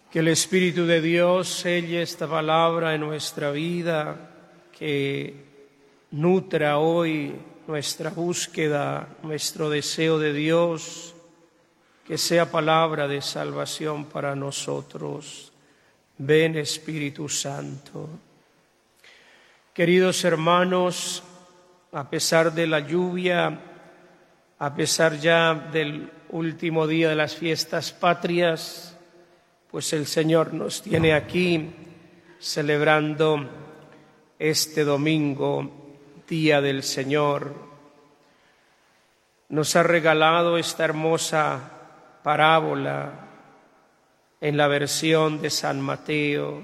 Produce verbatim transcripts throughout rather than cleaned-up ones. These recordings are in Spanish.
Que el Espíritu de Dios selle esta palabra en nuestra vida, que nutra hoy nuestra búsqueda, nuestro deseo de Dios, que sea palabra de salvación para nosotros. Ven, Espíritu Santo. Queridos hermanos, a pesar de la lluvia, a pesar ya del último día de las fiestas patrias, pues el Señor nos tiene aquí celebrando este domingo, Día del Señor. Nos ha regalado esta hermosa parábola en la versión de San Mateo,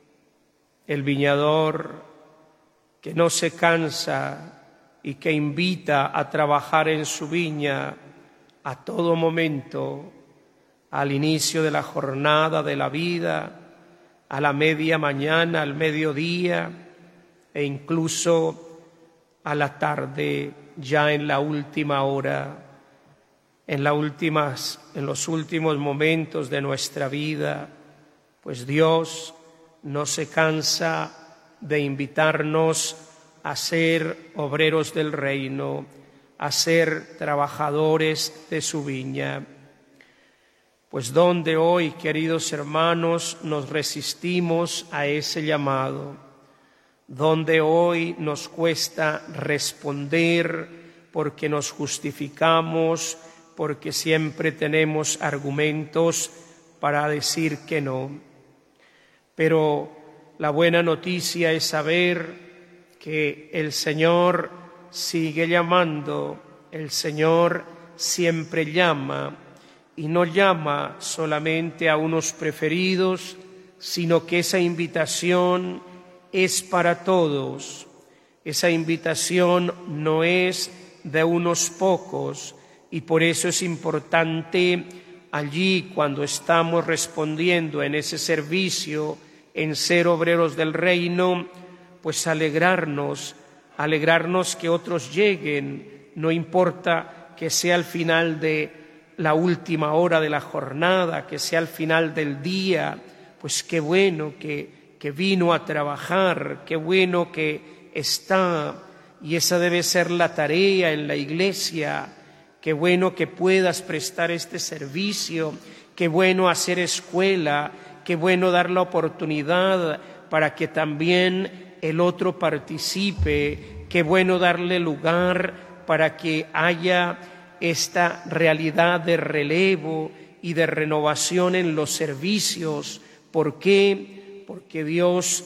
el viñador que no se cansa y que invita a trabajar en su viña a todo momento, al inicio de la jornada de la vida, a la media mañana, al mediodía e incluso a la tarde, ya en la última hora, en, la últimas, en los últimos momentos de nuestra vida, pues Dios no se cansa de invitarnos a ser obreros del reino, a ser trabajadores de su viña. Pues donde hoy, queridos hermanos, nos resistimos a ese llamado, donde hoy nos cuesta responder porque nos justificamos, porque siempre tenemos argumentos para decir que no. Pero la buena noticia es saber que el Señor sigue llamando, el Señor siempre llama, y no llama solamente a unos preferidos, sino que esa invitación es para todos. Esa invitación no es de unos pocos, y por eso es importante allí, cuando estamos respondiendo en ese servicio, en ser obreros del reino, pues alegrarnos, alegrarnos que otros lleguen, no importa que sea al final de la última hora de la jornada, que sea al final del día, pues qué bueno que, que vino a trabajar, qué bueno que está, y esa debe ser la tarea en la iglesia. Qué bueno que puedas prestar este servicio, qué bueno hacer escuela, qué bueno dar la oportunidad para que también el otro participe, qué bueno darle lugar para que haya esta realidad de relevo y de renovación en los servicios. ¿Por qué? Porque Dios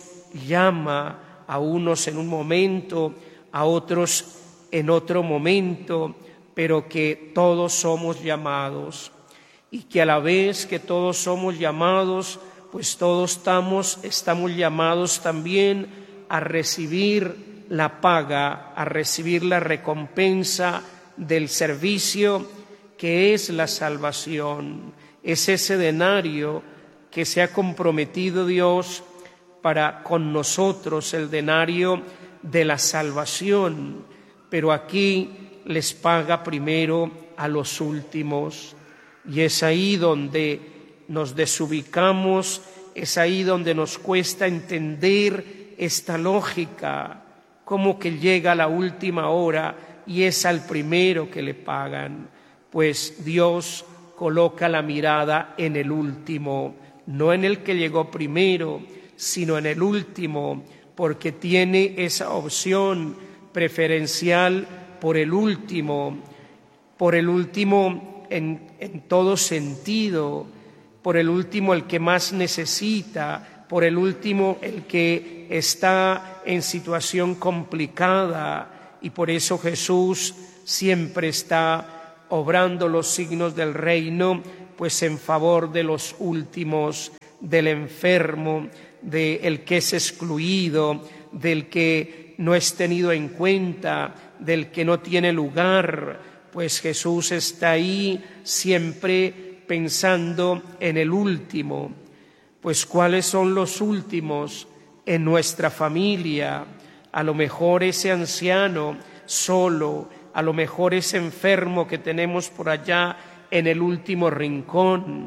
llama a unos en un momento, a otros en otro momento, pero que todos somos llamados, y que a la vez que todos somos llamados, pues todos estamos, estamos llamados también a recibir la paga, a recibir la recompensa del servicio, que es la salvación. Es ese denario que se ha comprometido Dios para con nosotros, el denario de la salvación, pero aquí les paga primero a los últimos, y es ahí donde nos desubicamos, es ahí donde nos cuesta entender esta lógica, como que llega la última hora y es al primero que le pagan. Pues Dios coloca la mirada en el último, no en el que llegó primero, sino en el último, porque tiene esa opción preferencial por el último, por el último en, en todo sentido, por el último el que más necesita, por el último el que está en situación complicada. Y por eso Jesús siempre está obrando los signos del reino, pues en favor de los últimos, del enfermo, del que es excluido, del que no es tenido en cuenta, del que no tiene lugar. Pues Jesús está ahí siempre pensando en el último. Pues ¿cuáles son los últimos? En nuestra familia. A lo mejor ese anciano solo, a lo mejor ese enfermo que tenemos por allá en el último rincón,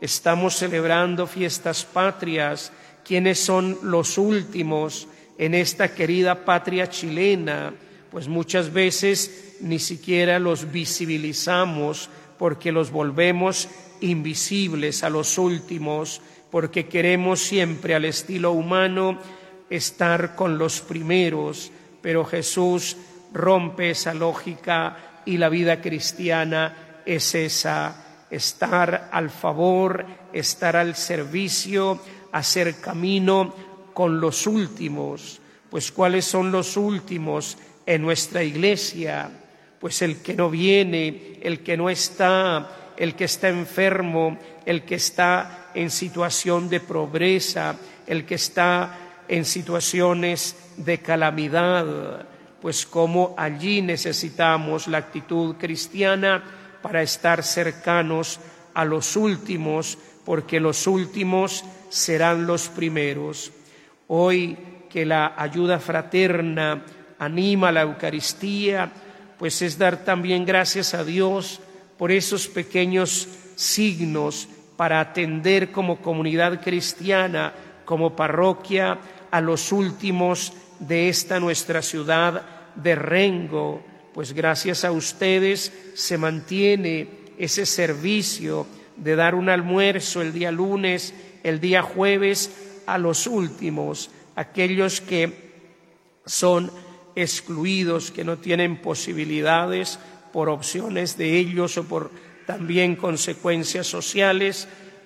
estamos celebrando fiestas patrias. ¿Quiénes son los últimos en esta querida patria chilena? Pues muchas veces ni siquiera los visibilizamos porque los volvemos invisibles a los últimos, porque queremos siempre al estilo humano estar con los primeros, pero Jesús rompe esa lógica y la vida cristiana es esa, estar al favor, estar al servicio, hacer camino con los últimos. Pues ¿cuáles son los últimos en nuestra iglesia? Pues el que no viene, el que no está, el que está enfermo, el que está en situación de pobreza, el que está en situaciones de calamidad. Pues como allí necesitamos la actitud cristiana para estar cercanos a los últimos, porque los últimos serán los primeros. Hoy que la ayuda fraterna anima la Eucaristía, pues es dar también gracias a Dios por esos pequeños signos para atender como comunidad cristiana, como parroquia, a los últimos de esta nuestra ciudad de Rengo. Pues gracias a ustedes se mantiene ese servicio de dar un almuerzo el día lunes, el día jueves a los últimos, aquellos que son excluidos, que no tienen posibilidades por opciones de ellos o por también consecuencias sociales.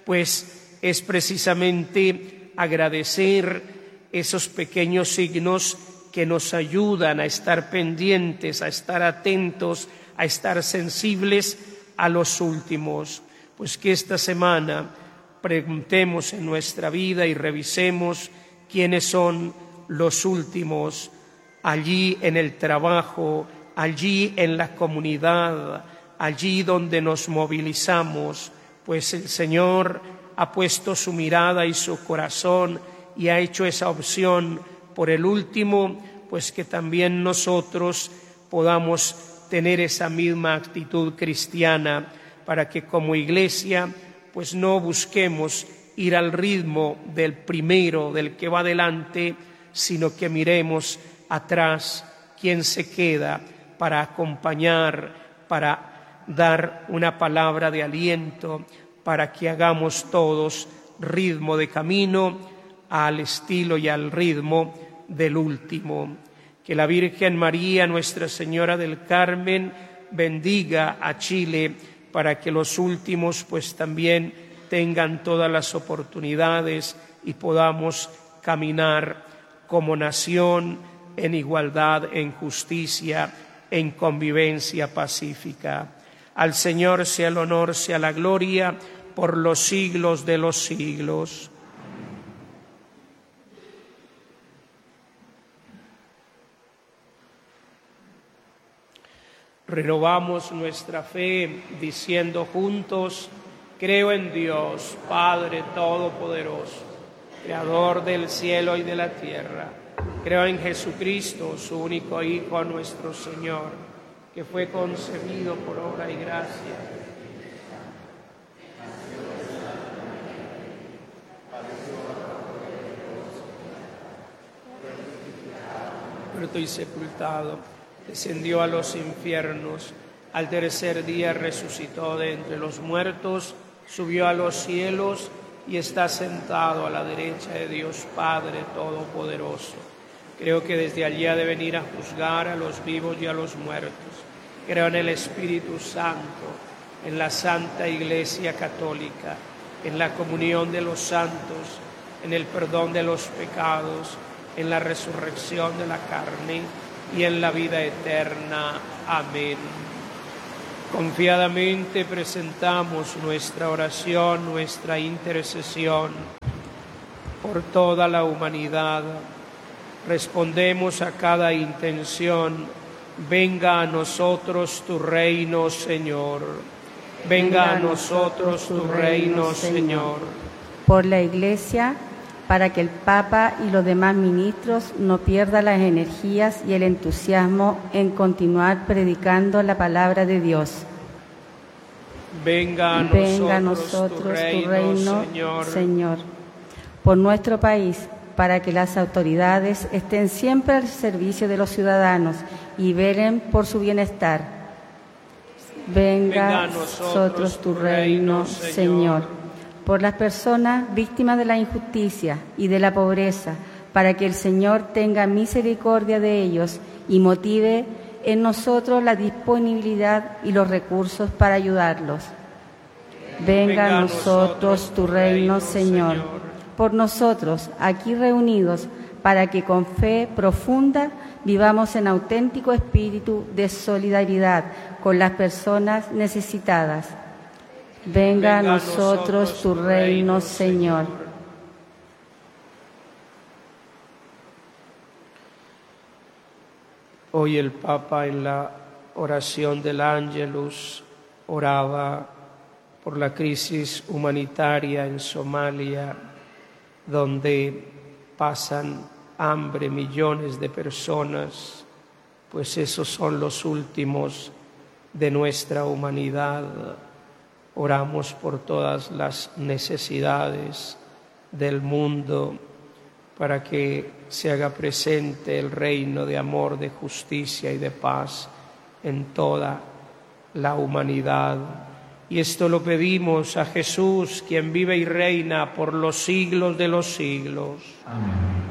Pues es precisamente agradecer esos pequeños signos que nos ayudan a estar pendientes, a estar atentos, a estar sensibles a los últimos. Pues que esta semana preguntemos en nuestra vida y revisemos quiénes son los últimos allí en el trabajo, allí en la comunidad, allí donde nos movilizamos. Pues el Señor ha puesto su mirada y su corazón y ha hecho esa opción por el último, pues que también nosotros podamos tener esa misma actitud cristiana para que como iglesia pues no busquemos ir al ritmo del primero, del que va adelante, sino que miremos atrás quién se queda para acompañar, para dar una palabra de aliento, para que hagamos todos ritmo de camino al estilo y al ritmo del último. Que la Virgen María, Nuestra Señora del Carmen, bendiga a Chile para que los últimos pues también tengan todas las oportunidades y podamos caminar como nación en igualdad, en justicia, en convivencia pacífica. Al Señor sea el honor, sea la gloria por los siglos de los siglos. Renovamos nuestra fe diciendo juntos: creo en Dios, Padre Todopoderoso, Creador del cielo y de la tierra. Creo en Jesucristo, su único Hijo, nuestro Señor, que fue concebido por obra y gracia. Muerto y sepultado, descendió a los infiernos, al tercer día resucitó de entre los muertos, subió a los cielos y está sentado a la derecha de Dios Padre Todopoderoso. Creo que desde allí ha de venir a juzgar a los vivos y a los muertos. Creo en el Espíritu Santo, en la Santa Iglesia Católica, en la comunión de los santos, en el perdón de los pecados, en la resurrección de la carne y en la vida eterna. Amén. Confiadamente presentamos nuestra oración, nuestra intercesión por toda la humanidad. Respondemos a cada intención: venga a nosotros tu reino, Señor. Venga a nosotros tu reino, Señor. Por la Iglesia, para que el Papa y los demás ministros no pierdan las energías y el entusiasmo en continuar predicando la palabra de Dios. Venga a Venga a nosotros, nosotros tu tu reino, reino, Señor. Señor. Por nuestro país, para que las autoridades estén siempre al servicio de los ciudadanos y velen por su bienestar. Venga a nosotros tu reino, Señor. Por las personas víctimas de la injusticia y de la pobreza, para que el Señor tenga misericordia de ellos y motive en nosotros la disponibilidad y los recursos para ayudarlos. Venga a nosotros tu reino, Señor. Por nosotros, aquí reunidos, para que con fe profunda vivamos en auténtico espíritu de solidaridad con las personas necesitadas. Venga a nosotros tu reino, Señor. Hoy el Papa en la oración del Ángelus oraba por la crisis humanitaria en Somalia, donde pasan hambre millones de personas, pues esos son los últimos de nuestra humanidad. Oramos por todas las necesidades del mundo, para que se haga presente el reino de amor, de justicia y de paz en toda la humanidad. Y esto lo pedimos a Jesús, quien vive y reina por los siglos de los siglos. Amén.